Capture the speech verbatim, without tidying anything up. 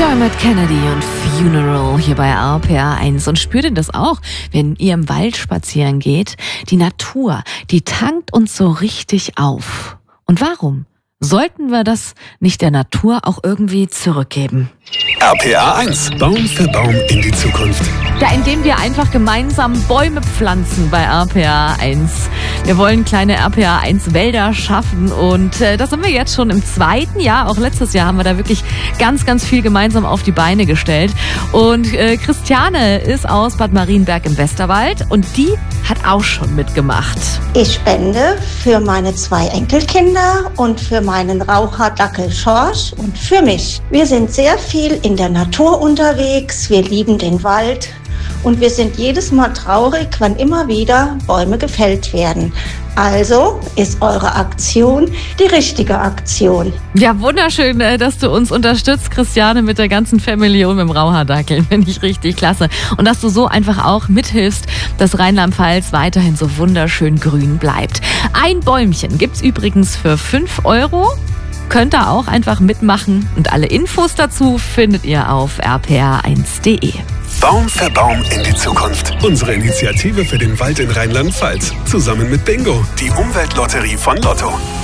Dermot Kennedy und Funeral hier bei R P R eins. Und spürt ihr das auch, wenn ihr im Wald spazieren geht? Die Natur, die tankt uns so richtig auf. Und warum sollten wir das nicht der Natur auch irgendwie zurückgeben? R P R eins. Baum für Baum in die Zukunft. Ja, indem wir einfach gemeinsam Bäume pflanzen bei R P R eins. Wir wollen kleine R P R eins Wälder schaffen und äh, das haben wir jetzt schon im zweiten Jahr. Auch letztes Jahr haben wir da wirklich ganz, ganz viel gemeinsam auf die Beine gestellt. Und äh, Christiane ist aus Bad Marienberg im Westerwald und die hat auch schon mitgemacht. Ich spende für meine zwei Enkelkinder und für meinen Raucherdackel Schorsch und für mich. Wir sind sehr viel in der Natur unterwegs, wir lieben den Wald und wir sind jedes Mal traurig, wenn immer wieder Bäume gefällt werden. Also ist eure Aktion die richtige Aktion. Ja, wunderschön, dass du uns unterstützt, Christiane, mit der ganzen Family und mit dem Raucherdackel. Finde ich richtig klasse. Und dass du so einfach auch mithilfst, dass Rheinland-Pfalz weiterhin so wunderschön grün bleibt. Ein Bäumchen gibt's übrigens für fünf Euro. Könnt ihr auch einfach mitmachen. Und alle Infos dazu findet ihr auf r p r eins punkt d e. Baum für Baum in die Zukunft. Unsere Initiative für den Wald in Rheinland-Pfalz. Zusammen mit Bingo, die Umweltlotterie von Lotto.